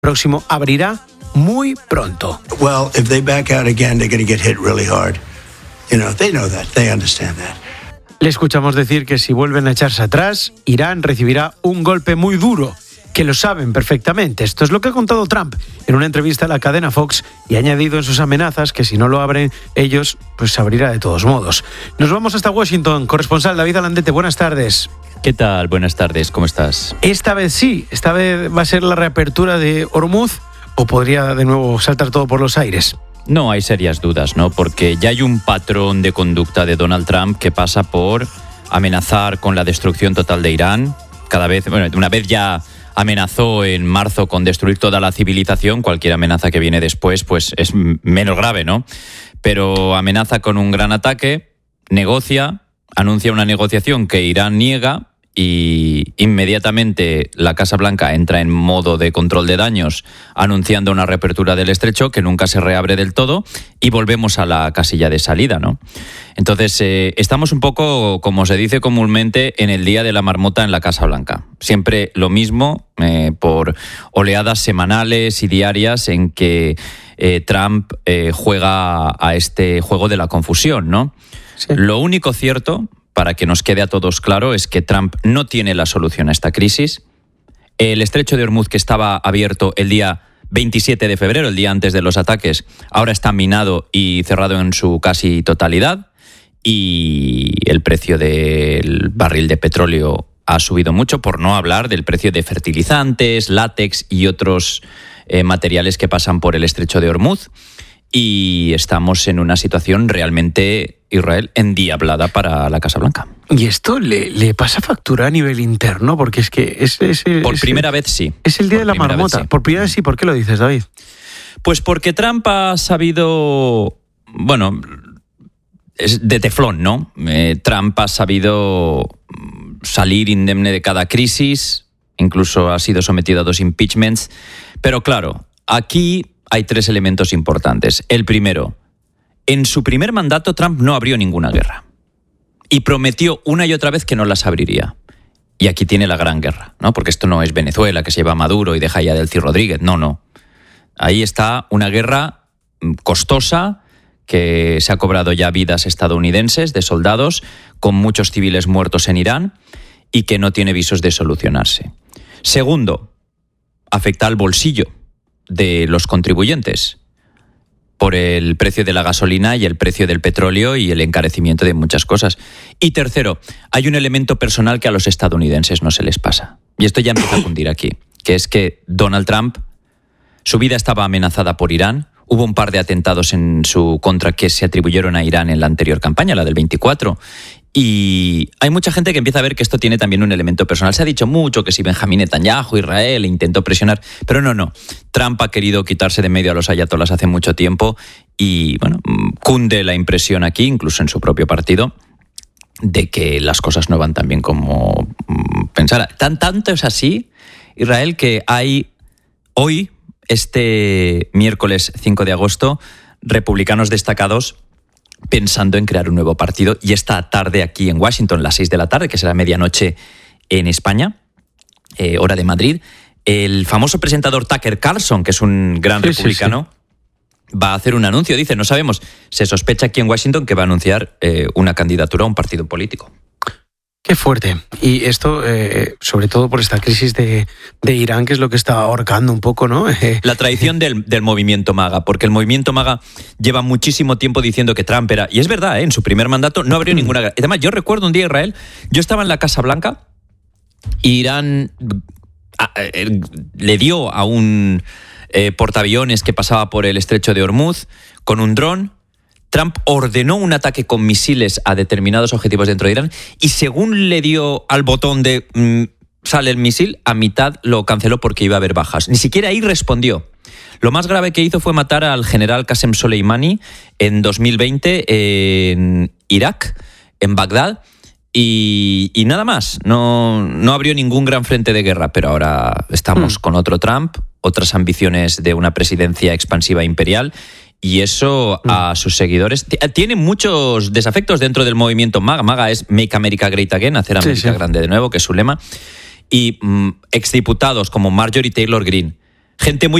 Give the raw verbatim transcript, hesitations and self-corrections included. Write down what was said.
próximo abrirá muy pronto. Well, if they back out again, they're going to get hit really hard. You know, they know that. They understand that. Le escuchamos decir que si vuelven a echarse atrás, Irán recibirá un golpe muy duro, que lo saben perfectamente. Esto es lo que ha contado Trump en una entrevista a la cadena Fox y ha añadido en sus amenazas que si no lo abren ellos, pues se abrirá de todos modos. Nos vamos hasta Washington. Corresponsal David Alandete, buenas tardes. ¿Qué tal? Buenas tardes, ¿cómo estás? Esta vez sí, esta vez va a ser la reapertura de Hormuz o podría de nuevo saltar todo por los aires. No, hay serias dudas, ¿no? Porque ya hay un patrón de conducta de Donald Trump que pasa por amenazar con la destrucción total de Irán. Cada vez, bueno, una vez ya amenazó en marzo con destruir toda la civilización. Cualquier amenaza que viene después pues es menos grave, ¿no? Pero amenaza con un gran ataque, negocia, anuncia una negociación que Irán niega y inmediatamente la Casa Blanca entra en modo de control de daños anunciando una reapertura del estrecho que nunca se reabre del todo y volvemos a la casilla de salida, ¿no? Entonces eh, estamos un poco, como se dice comúnmente, en el día de la marmota en la Casa Blanca. Siempre lo mismo eh, por oleadas semanales y diarias en que eh, Trump eh, juega a este juego de la confusión, ¿no? Sí. Lo único cierto, para que nos quede a todos claro, es que Trump no tiene la solución a esta crisis. El estrecho de Hormuz, que estaba abierto el día veintisiete de febrero, el día antes de los ataques, ahora está minado y cerrado en su casi totalidad. Y el precio del barril de petróleo ha subido mucho, por no hablar del precio de fertilizantes, látex y otros eh, materiales que pasan por el estrecho de Hormuz. Y estamos en una situación realmente, Israel, endiablada para la Casa Blanca. ¿Y esto le, le pasa factura a nivel interno? Porque es que es... es, es Por es, primera vez sí. Es el día Por de la marmota. sí. Por primera vez sí. ¿Por qué lo dices, David? Pues porque Trump ha sabido... Bueno, es de teflón, ¿no? Eh, Trump ha sabido salir indemne de cada crisis, incluso ha sido sometido a dos impeachments. Pero claro, aquí hay tres elementos importantes. El primero, en su primer mandato Trump no abrió ninguna guerra y prometió una y otra vez que no las abriría. Y aquí tiene la gran guerra, ¿no? Porque esto no es Venezuela, que se lleva a Maduro y deja ya a Delcy Rodríguez. No, no. Ahí está una guerra costosa que se ha cobrado ya vidas estadounidenses de soldados, con muchos civiles muertos en Irán y que no tiene visos de solucionarse. Segundo, afecta al bolsillo de los contribuyentes por el precio de la gasolina y el precio del petróleo y el encarecimiento de muchas cosas. Y tercero, hay un elemento personal que a los estadounidenses no se les pasa. Y esto ya empieza a cundir aquí, que es que Donald Trump, su vida estaba amenazada por Irán. Hubo un par de atentados en su contra que se atribuyeron a Irán en la anterior campaña, la del veinticuatro. Y hay mucha gente que empieza a ver que esto tiene también un elemento personal. Se ha dicho mucho que si Benjamín Netanyahu, Israel, intentó presionar, pero no, no. Trump ha querido quitarse de medio a los ayatolás hace mucho tiempo y, bueno, cunde la impresión aquí, incluso en su propio partido, de que las cosas no van tan bien como pensara. Tan, tanto es así, Israel, que hay hoy, este miércoles cinco de agosto, republicanos destacados pensando en crear un nuevo partido, y esta tarde aquí en Washington, las seis de la tarde, que será medianoche en España, eh, hora de Madrid, el famoso presentador Tucker Carlson, que es un gran sí, republicano, sí, sí. va a hacer un anuncio. Dice, no sabemos, se sospecha aquí en Washington que va a anunciar eh, una candidatura a un partido político. Qué fuerte. Y esto, eh, sobre todo por esta crisis de, de Irán, que es lo que está ahorcando un poco, ¿no? Eh, la traición del, del movimiento MAGA, porque el movimiento MAGA lleva muchísimo tiempo diciendo que Trump era... Y es verdad, ¿eh? En su primer mandato no abrió mm. ninguna guerra. Además, yo recuerdo un día, Israel, yo estaba en la Casa Blanca y Irán a, eh, le dio a un eh, portaaviones que pasaba por el estrecho de Hormuz con un dron. Trump ordenó un ataque con misiles a determinados objetivos dentro de Irán y según le dio al botón de mmm, sale el misil, a mitad lo canceló porque iba a haber bajas. Ni siquiera ahí respondió. Lo más grave que hizo fue matar al general Qasem Soleimani en dos mil veinte en Irak, en Bagdad, y, y nada más. No, no abrió ningún gran frente de guerra, pero ahora estamos mm. con otro Trump, otras ambiciones de una presidencia expansiva imperial. Y eso a sus seguidores tiene muchos desafectos dentro del movimiento MAGA. MAGA es Make America Great Again, hacer América sí, sí. grande de nuevo, que es su lema. Y mm, exdiputados como Marjorie Taylor Greene, gente muy